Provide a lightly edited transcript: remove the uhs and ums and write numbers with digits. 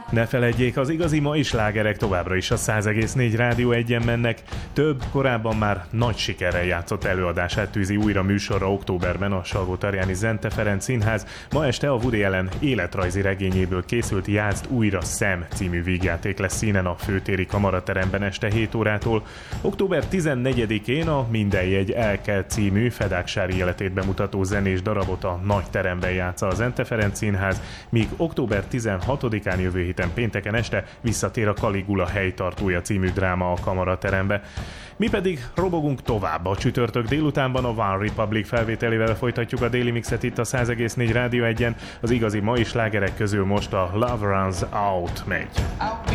Ne feledjék, az igazi mai slágerek továbbra is a 100,4 Rádió 1-en mennek. Több korábban már nagy sikerrel játszott előadását tűzi újra műsorra októberben a Salgótarjáni Zente Ferenc Színház. Ma este a Woody Allen életrajzi regényéből készült Játszd újra Szem című vígjáték lesz színen a Főtéri Kamarateremben este 7 órától. Október 14-én a Minden jegy elkel című Fedáksári életét bemutató zenés darabot a Nagy Teremben játsza a Zente Ferenc Színház, míg október 16-án jövő héten pénteken este visszatér a Caligula helytartója című dráma a Kamaraterembe. Mi pedig robogunk tovább. A csütörtök délutánban a One Republic felvételével folytatjuk a Daily Mixet itt a 100,4 Rádió 1-en. Az igazi mai slágerek közül most a Love Runs Out megy.